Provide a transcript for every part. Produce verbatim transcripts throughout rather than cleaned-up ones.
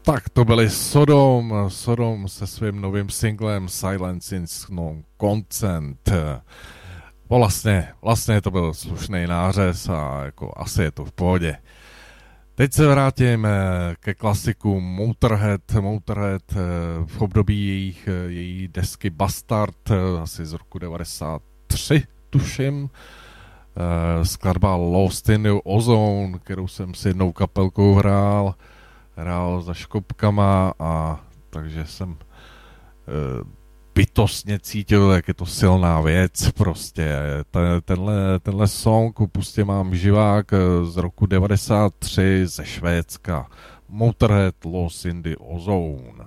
Tak to byli Sodom, Sodom se svým novým singlem Silence in No Consent. Vlastně, vlastně to byl slušný nářez a jako asi je to v pohodě. Teď se vrátím ke klasiku Motorhead. Motorhead v období jejich, její desky Bastard, asi z roku devadesát tři, tuším. Skladba Lost in the Ozone, kterou jsem si jednou kapelkou hrál. Hrál za škopkama a takže jsem e, bytostně cítil, jak je to silná věc prostě. Ten, tenhle, tenhle song upustě mám živák z roku devadesát tři ze Švédska. Motorhead Lost in the Ozone.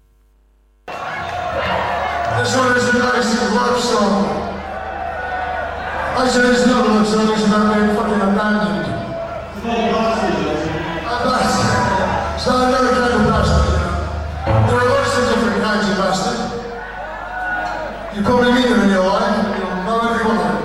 This one is a nice love song. I said it's not a love song, it's about being fucking abandoned. It's not another kind of bastard, you know. There are lots of different kinds of bastard. You probably meet them in your life, you'll know every one of them.